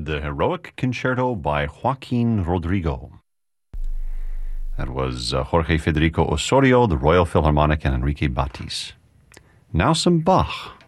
The Heroic Concerto by Joaquin Rodrigo. That was Jorge Federico Osorio, the Royal Philharmonic, and Enrique Batis. Now some Bach.